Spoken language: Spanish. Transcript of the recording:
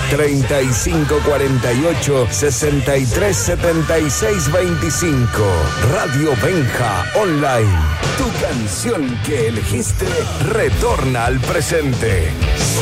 3548-637625. Radio Benja Online. Tu canción que elegiste retorna al presente.